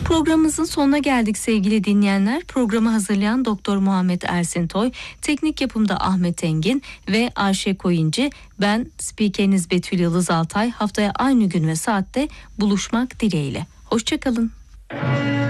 Programımızın sonuna geldik sevgili dinleyenler. Programı hazırlayan Doktor Muhammed Ersin Toy, teknik yapımda Ahmet Engin ve Ayşe Koyuncu. Ben spikeriniz Betül Yıldız Altay. Haftaya aynı gün ve saatte buluşmak dileğiyle. Hoşçakalın.